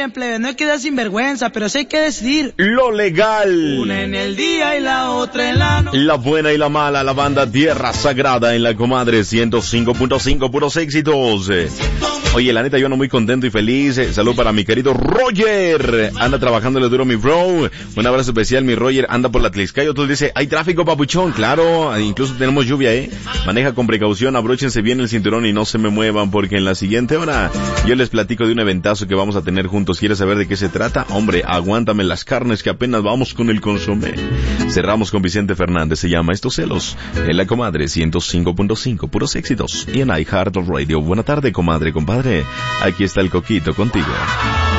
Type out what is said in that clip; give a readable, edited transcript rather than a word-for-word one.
bien, plebe, no hay que dar sinvergüenza, pero sí hay que decidir. Lo legal. Una en el día y la otra en la noche. La buena y la mala, la banda Tierra Sagrada en la Comadre 105.5, puros éxitos. Oye, la neta, yo ando muy contento y feliz. Salud para mi querido Roger. Anda trabajándole duro, mi bro. Un abrazo especial, mi Roger. Anda por la Tliscayo. Tú dices, hay tráfico, papuchón. Claro, incluso tenemos lluvia, Maneja con precaución, abróchense bien el cinturón y no se me muevan, porque en la siguiente hora yo les platico de un eventazo que vamos a tener juntos. ¿Quieres saber de qué se trata? Hombre, aguántame las carnes que apenas vamos con el consomé. Cerramos con Vicente Fernández. Se llama Estos Celos. En la Comadre 105.5, puros éxitos. Y en iHeartRadio. Buena tarde, comadre, compadre. Aquí está el Coquito contigo.